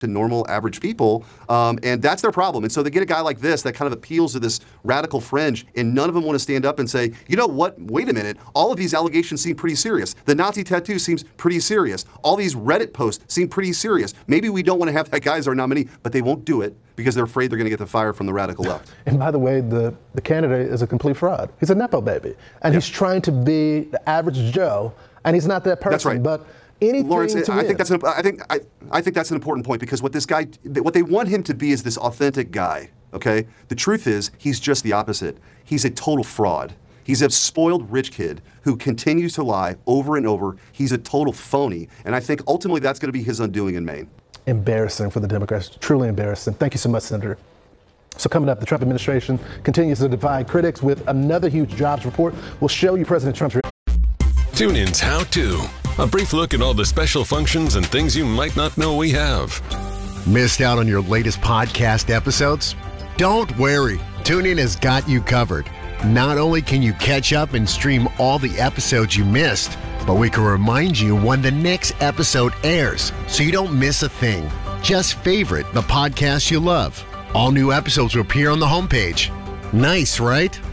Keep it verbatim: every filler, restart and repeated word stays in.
to normal, average people, um, and that's their problem. And so they get a guy like this that kind of appeals to this radical fringe, and none of them want to stand up and say, you know what, wait a minute, all of these allegations seem pretty serious. The Nazi tattoo seems pretty serious. All these Reddit posts seem pretty serious. Maybe we don't want to have that guy as our nominee, but they won't do it because they're afraid they're going to get the fire from the radical left. And by the way, the, the candidate is a complete fraud. He's a Nepo baby, and yep. he's trying to be the average Joe, and he's not that person. That's right. But anything Lawrence, to I win. think that's an, I think I, I think that's an important point, because what this guy, what they want him to be is this authentic guy. Okay, the truth is he's just the opposite. He's a total fraud. He's a spoiled rich kid who continues to lie over and over. He's a total phony, and I think ultimately that's going to be his undoing in Maine. Embarrassing for the Democrats, truly embarrassing. Thank you so much, Senator. So coming up, the Trump administration continues to divide critics with another huge jobs report. We'll show you President Trump's. Tune in's How To. A brief look at all the special functions and things you might not know we have. Missed out on your latest podcast episodes? Don't worry. TuneIn has got you covered. Not only can you catch up and stream all the episodes you missed, but we can remind you when the next episode airs so you don't miss a thing. Just favorite the podcast you love. All new episodes will appear on the homepage. Nice, right?